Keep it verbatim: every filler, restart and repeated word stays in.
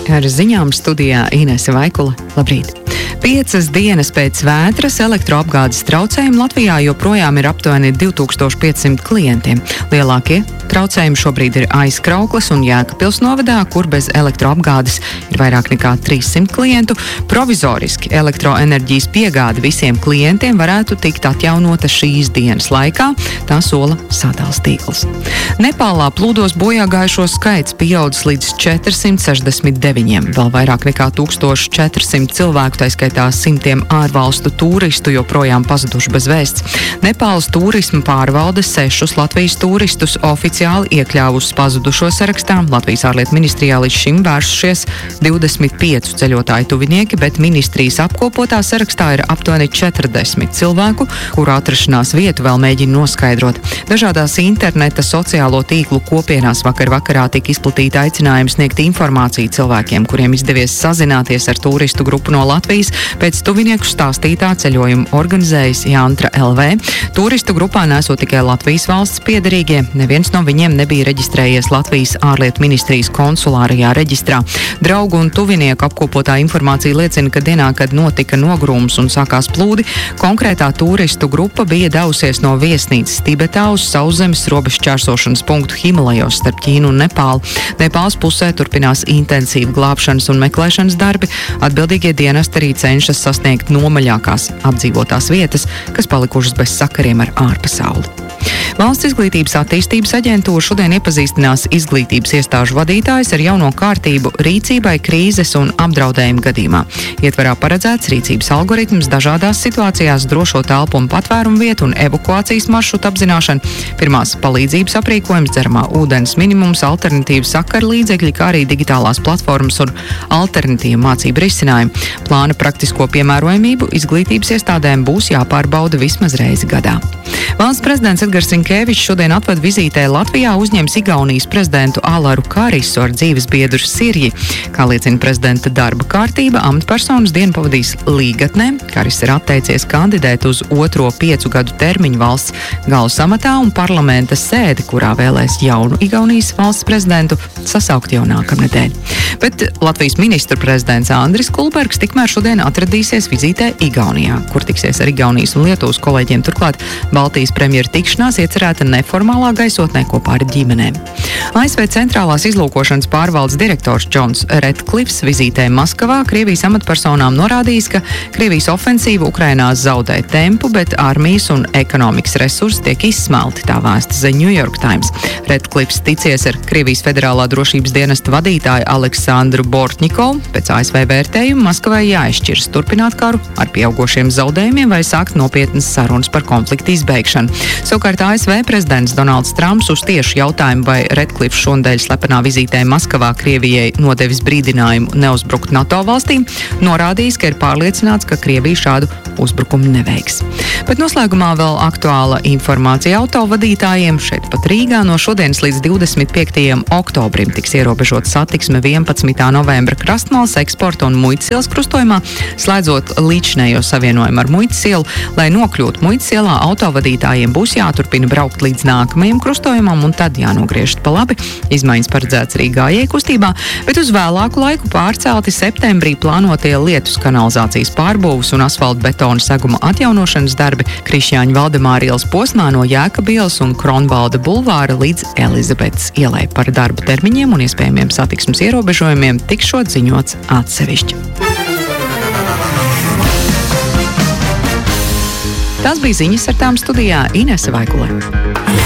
Ar ziņām studijā Inese Vaikula. Labrīt! Piecas dienas pēc vētras elektroapgādes traucējumi Latvijā joprojām ir aptuveni divi tūkstoši piecsimt klientiem. Lielākie traucējumi šobrīd ir Aizkraukles un Jēkabpils novadā, kur bez elektroapgādes ir vairāk nekā trīssimt klientu. Provizoriski elektroenerģijas piegāde visiem klientiem varētu tikt atjaunota šīs dienas laikā, tā sola Sadales tīkls. Nepālā plūdos bojāgājušo skaits pieaudzis līdz četrsimt sešdesmit deviņiem. Vēl vairāk nekā tūkstoš četri simti cilvēku, tā skaitā simtiem ārvalstu turistu, joprojām pazuduši bez vēsts. Nepāles turisma pārvalde sešus Latvijas turistus oficiāli iekļāvusi pazudušo sarakstā. Latvijas ārlietu ministrijā līdz šim vērsušies divdesmit pieci ceļotāju tuvinieki, bet ministrijas apkopotā sarakstā ir aptuveni četrdesmit cilvēku, kuru atrašanās vietu vēl mēģina noskaidrot. Dažādās interneta sociālo tīklu kopienās vakar vakarā tika izplatīta aicinājums sniegt informāciju cilvēkiem, kuriem izdevies sazināties ar turistu grupu no Latvijas. Pēc tuvinieku stāstītā ceļojumu organizējas Jantra L V. Turistu grupā nesot tikai Latvijas valsts piederīgie, neviens no viņiem nebija reģistrējies Latvijas ārlietu ministrijas konsulārajā reģistrā. Draugu un tuvinieku apkopotā informācija liecina, ka dienā, kad notika nogrūms un sākās plūdi, konkrētā turistu grupa bija devusies no viesnīcas Tibetā uz sauszemes robežšķērsošanas punktu Himalajos starp Ķīnu un Nepālu. Nepāles pusē turpinās intensīvi glābšanas un meklēšanas darbi. Atbildīgie dienesti arī cenšas sasniegt nomaļākās apdzīvotās vietas, kas palikušas bez sakariem ar ārpasauli. Valsts izglītības attīstības aģentūra šodien iepazīstinās izglītības iestāžu vadītājus ar jauno kārtību rīcībai krīzes un apdraudējuma gadījumā. Ietverā paredzēts rīcības algoritms dažādās situācijās, drošo telpu un patvērumu vietu un evakuācijas maršrutu apzināšana, pirmās palīdzības aprīkojums, dzeramā ūdens minimums, alternatīvas sakaru līdzekļi, kā arī digitālās platformas un alternatīvu mācību risinājumi. Plāna praktisko piemērojamību izglītības iestādēm būs jāpārbauda vismaz reizi gadā. Valsts prezidents Edgars Rinkēvičs šodien atved vizītē Latvijā uzņems Igaunijas prezidentu Alaru Karisu ar dzīvesbiedru Sirji. Kā liecina prezidenta darba kārtība, amatpersonas dienu pavadīs Līgatnē. Karis ir atteicies kandidēt uz otro piecu gadu termiņu valsts galvas amatā un parlamenta sēdi, kurā vēlēs jaunu Igaunijas valsts prezidentu, sasaukt jau nākamnedēļ. Bet Latvijas ministru prezidents Andris Kulbergs tikmēr šodien atradīsies vizītē Igaunijā, kur tiksies ar Igaunijas un Lietuvas kolēģiem. Turklāt Baltijas premjera tikšanās iecerēta neformālā gaisotnē kopā ar ģimenēm. A S V centrālās izlūkošanas pārvaldes direktors Džons Redklifs vizītē Maskavā Krievijas amatpersonām norādījis, ka Krievijas ofensīva Ukrainā zaudē tempu, bet armijas un ekonomikas resursi tiek izsmelti, tā vēsta The New York Times. Redklifs ticies ar Krievijas federālā drošības dienesta vadītāju Aleksandru Bortņikovu. Pēc A S V vērtējuma Maskavai jāizšķiras turpināt karu ar pieaugošiem zaudējumiem vai sākt nopietnas sarunas par konfliktu izbeigšanu. Savukārt A S V prezidents Donalds Trumps uz tiešu jautājumu, vai Redklifs šonadēļ slepenā vizītē Maskavā Krievijai nodevis brīdinājumu neuzbrukt NATO valstīm, norādījis, ka ir pārliecināts, ka Krievija šādu uzbrukumu neveiks. Bet noslēgumā vēl aktuāla informācija autovadītājiem. Šeit pat Rīgā no šodienas līdz divdesmit piektajam oktobrim tiks ierobežot satiksme vienpadsmitā novembra Krastmalas eksporta un Muitas ielas krustojumā, slēdzot līdzinējo savienojumu ar Muitas ielu. Lai nokļūtu Muitas ielā, autovadītājiem būs jāturpina braukt līdz nākamajam krustojumam un tad jānogriežas pa labi. Izmaiņas paredzēts arī gājēju kustībā, bet uz vēlāku laiku pārcelti septembrī plānotie Lietus kanalizācijas pārbūves un asfalta betona seguma atjaunošanas darbi Krišjāņa Valdemāra ielas posmā no Jēkabpils un Kronvalda bulvāra līdz Elizabetes ielai. Par darba termiņiem un iespējamiem satiksmes ierobežojumiem tikšot ziņots atsevišķi. Tas bija ziņas, ar tām studijā Inese Vaikula.